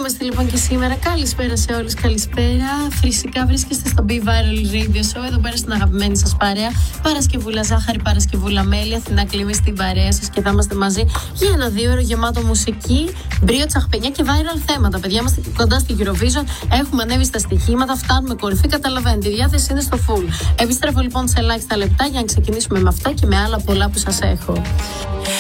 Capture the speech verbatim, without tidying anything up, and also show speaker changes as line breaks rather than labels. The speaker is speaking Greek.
είμαστε λοιπόν και σήμερα. Καλησπέρα σε όλους, καλησπέρα. Φυσικά βρίσκεστε στο Be Viral Radio Show, εδώ πέρα στην αγαπημένη σας παρέα. Παρασκευούλα Ζάχαρη, Παρασκευούλα Μέλη, Αθηνά Κλίμη στην παρέα σας και θα είμαστε μαζί για ένα δύο ώρο γεμάτο μουσική, μπρίο, τσαχπενιά και viral θέματα. Παιδιά, είμαστε κοντά στη Eurovision, έχουμε ανέβει στα στοιχήματα, φτάνουμε κορυφή, καταλαβαίνετε. Η διάθεση είναι στο full. Επιστρέφω λοιπόν σε ελάχιστα λεπτά για να ξεκινήσουμε με αυτά και με άλλα πολλά που σας έχω.